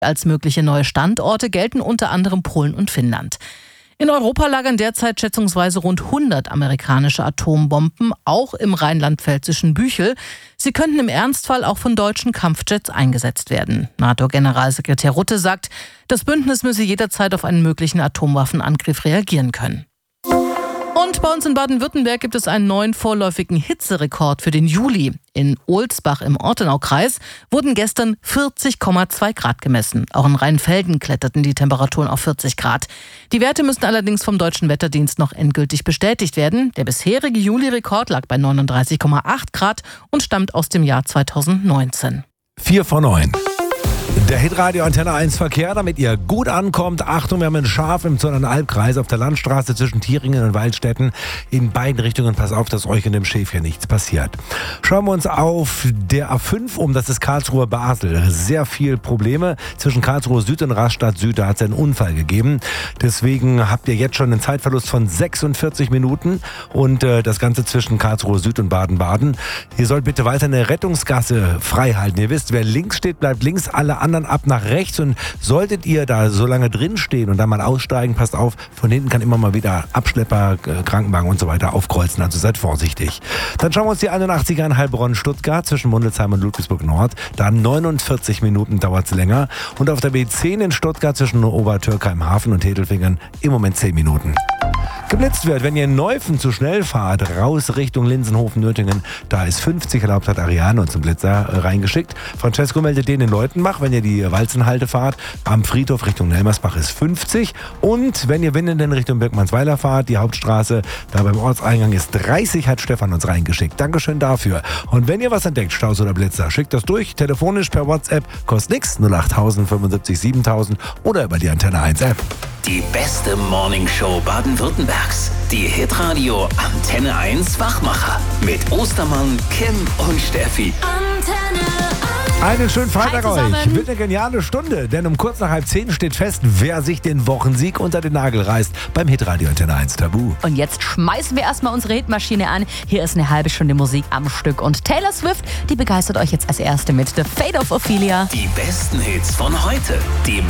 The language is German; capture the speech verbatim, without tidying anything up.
Als mögliche neue Standorte gelten unter anderem Polen und Finnland. In Europa lagern derzeit schätzungsweise rund hundert amerikanische Atombomben, auch im rheinland-pfälzischen Büchel. Sie könnten im Ernstfall auch von deutschen Kampfjets eingesetzt werden. NATO-Generalsekretär Rutte sagt, das Bündnis müsse jederzeit auf einen möglichen Atomwaffenangriff reagieren können. Und bei uns in Baden-Württemberg gibt es einen neuen vorläufigen Hitzerekord für den Juli. In Ohlsbach im Ortenaukreis wurden gestern vierzig Komma zwei Grad gemessen. Auch in Rheinfelden kletterten die Temperaturen auf vierzig Grad. Die Werte müssen allerdings vom Deutschen Wetterdienst noch endgültig bestätigt werden. Der bisherige Juli-Rekord lag bei neununddreißig Komma acht Grad und stammt aus dem Jahr zweitausendneunzehn. vier vor neun. Der Hitradio Antenne eins Verkehr, damit ihr gut ankommt. Achtung, wir haben ein Schaf im Zollernalbkreis auf der Landstraße zwischen Thieringen und Waldstätten. In beiden Richtungen, pass auf, dass euch in dem Schäfchen nichts passiert. Schauen wir uns auf der A fünf um, das ist Karlsruhe-Basel. Sehr viel Probleme. Zwischen Karlsruhe Süd und Rastatt Süd, da hat es einen Unfall gegeben. Deswegen habt ihr jetzt schon einen Zeitverlust von sechsundvierzig Minuten und äh, das Ganze zwischen Karlsruhe Süd und Baden-Baden. Ihr sollt bitte weiter eine Rettungsgasse frei halten. Ihr wisst, wer links steht, bleibt links, alle anderen ab nach rechts, und solltet ihr da so lange drin stehen und dann mal aussteigen, passt auf, von hinten kann immer mal wieder Abschlepper, Krankenwagen und so weiter aufkreuzen, also seid vorsichtig. Dann schauen wir uns die einundachtziger in Heilbronn-Stuttgart zwischen Mundelsheim und Ludwigsburg Nord, da neunundvierzig Minuten dauert es länger, und auf der B zehn in Stuttgart zwischen Obertürkheim-Hafen und Hedelfingen im Moment zehn Minuten. Geblitzt wird, wenn ihr in Neufen zu schnell fahrt, raus Richtung Linsenhofen-Nürtingen, da ist fünfzig erlaubt, hat Ariane uns zum Blitzer äh, reingeschickt. Francesco meldet den in Leutenbach, wenn ihr die Walzenhalte fahrt, am Friedhof Richtung Nelmersbach ist fünfzig, und wenn ihr Winnenden Richtung Birkmannsweiler fahrt, die Hauptstraße, da beim Ortseingang ist dreißig, hat Stefan uns reingeschickt. Dankeschön dafür. Und wenn ihr was entdeckt, Staus oder Blitzer, schickt das durch, telefonisch per WhatsApp, kostet nix, null acht null null fünfundsiebzig siebentausend oder über die Antenne eins App. Die beste Morningshow Baden-Württembergs. Die Hitradio Antenne eins Wachmacher. Mit Ostermann, Kim und Steffi. Antenne eins. Einen schönen Freitag Hi zusammen. euch. Wird eine geniale Stunde, denn um kurz nach halb zehn steht fest, wer sich den Wochensieg unter den Nagel reißt beim Hitradio Antenne eins Tabu. Und jetzt schmeißen wir erstmal unsere Hitmaschine an. Hier ist eine halbe Stunde Musik am Stück. Und Taylor Swift, die begeistert euch jetzt als erste mit The Fate of Ophelia. Die besten Hits von heute. Die